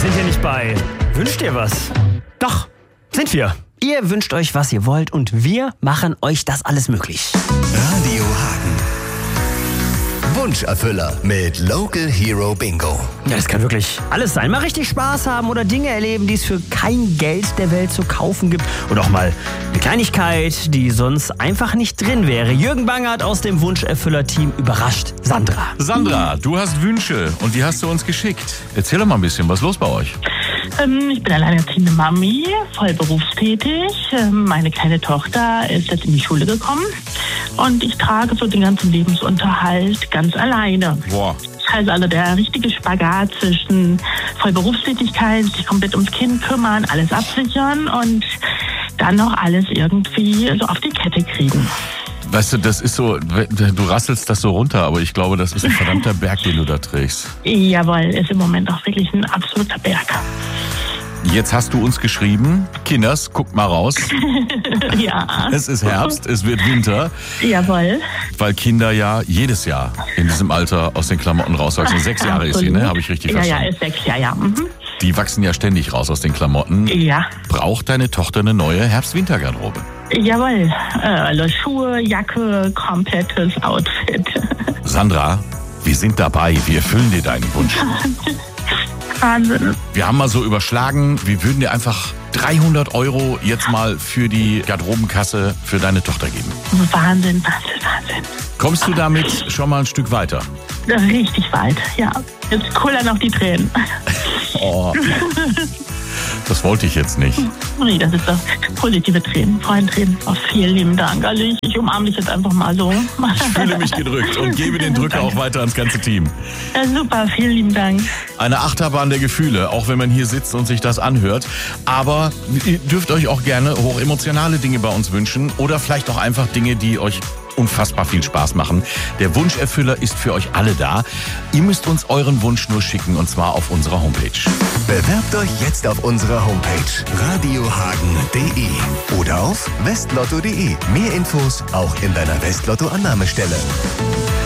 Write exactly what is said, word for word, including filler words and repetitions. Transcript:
sind hier nicht bei Wünscht ihr was? Doch, sind wir. Ihr wünscht euch, was ihr wollt und wir machen euch das alles möglich. Radio Hagen. Wunscherfüller mit Local Hero Bingo. Ja, das kann wirklich alles sein. Mal richtig Spaß haben oder Dinge erleben, die es für kein Geld der Welt zu kaufen gibt. Und auch mal eine Kleinigkeit, die sonst einfach nicht drin wäre. Jürgen Bangert aus dem Wunscherfüller-Team überrascht Sandra. Sandra, du hast Wünsche und die hast du uns geschickt. Erzähl doch mal ein bisschen, was ist los bei euch? Ähm, ich bin alleinerziehende Mami, voll berufstätig. Ähm, meine kleine Tochter ist jetzt in die Schule gekommen und ich trage so den ganzen Lebensunterhalt ganz alleine. Boah. Also, also der richtige Spagat zwischen Vollberufstätigkeit, sich komplett ums Kind kümmern, alles absichern und dann noch alles irgendwie so auf die Kette kriegen. Weißt du, das ist so, du rasselst das so runter, aber ich glaube, das ist ein verdammter Berg, den du da trägst. Jawohl, ist im Moment auch wirklich ein absoluter Berg. Jetzt hast du uns geschrieben, Kinders, guckt mal raus. Ja. Es ist Herbst, es wird Winter. Jawohl. Weil Kinder ja jedes Jahr in diesem Alter aus den Klamotten rauswachsen. Sechs Jahre ist sie, ne? Habe ich richtig ja, verstanden? Ja, ist sechs, ja, ja. Mhm. Die wachsen ja ständig raus aus den Klamotten. Ja. Braucht deine Tochter eine neue Herbst-Winter-Garderobe? Jawohl. Äh, also Schuhe, Jacke, komplettes Outfit. Sandra, wir sind dabei. Wir erfüllen dir deinen Wunsch. Wahnsinn. Wir haben mal so überschlagen, wir würden dir einfach dreihundert Euro jetzt mal für die Garderobenkasse für deine Tochter geben. Wahnsinn, Wahnsinn, Wahnsinn. Kommst du damit schon mal ein Stück weiter? Richtig weit, ja. Jetzt kullern noch die Tränen. Oh, das wollte ich jetzt nicht. Nee, das ist doch positive Tränen, Freundtränen. Oh, vielen lieben Dank. Also ich, ich umarme dich jetzt einfach mal so. Ich fühle mich gedrückt und gebe den Drücker auch weiter ans ganze Team. Ja, super, vielen lieben Dank. Eine Achterbahn der Gefühle, auch wenn man hier sitzt und sich das anhört. Aber ihr dürft euch auch gerne hochemotionale Dinge bei uns wünschen oder vielleicht auch einfach Dinge, die euch unfassbar viel Spaß machen. Der Wunscherfüller ist für euch alle da. Ihr müsst uns euren Wunsch nur schicken und zwar auf unserer Homepage. Bewerbt euch jetzt auf unserer Homepage radiohagen punkt de oder auf westlotto punkt de. Mehr Infos auch in deiner Westlotto-Annahmestelle.